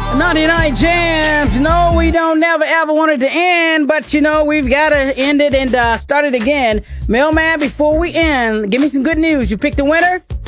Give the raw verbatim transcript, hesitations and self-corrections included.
ninety-nine Jams. No, we don't never ever want it to end, but you know, we've got to end it and uh, start it again. Mailman, before we end, give me some good news. You picked the winner?